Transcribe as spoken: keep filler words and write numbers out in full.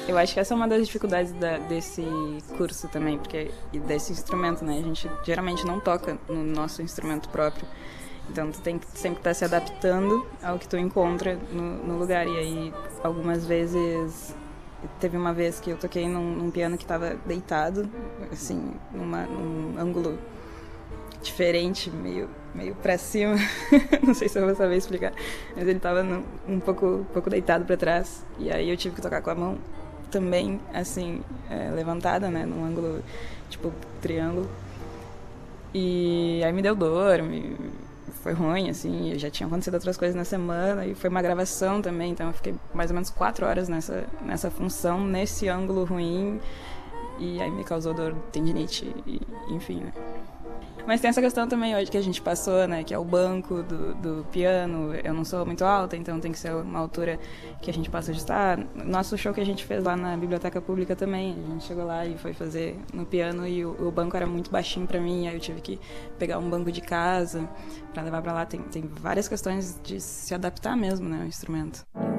Eu acho que essa é uma das dificuldades da, desse curso também, porque e desse instrumento, né? A gente geralmente não toca no nosso instrumento próprio. Então tu tem que sempre estar se adaptando ao que tu encontra no, no lugar. E aí, algumas vezes... Teve uma vez que eu toquei num, num piano que estava deitado, assim, numa, num ângulo diferente, meio, meio pra cima. Não sei se eu vou saber explicar, mas ele estava um pouco, um pouco deitado para trás. E aí eu tive que tocar com a mão também, assim, é, levantada, né, num ângulo tipo triângulo. E aí me deu dor, me... foi ruim, assim, já tinha acontecido outras coisas na semana, e foi uma gravação também, então eu fiquei mais ou menos quatro horas nessa, nessa função, nesse ângulo ruim, e aí me causou dor, tendinite, e, enfim, né. Mas tem essa questão também hoje que a gente passou, né, que é o banco do, do piano. Eu não sou muito alta, então tem que ser uma altura que a gente possa ajustar. Nosso show que a gente fez lá na Biblioteca Pública também, a gente chegou lá e foi fazer no piano e o, o banco era muito baixinho pra mim, aí eu tive que pegar um banco de casa pra levar pra lá. Tem, tem várias questões de se adaptar mesmo, né, ao instrumento.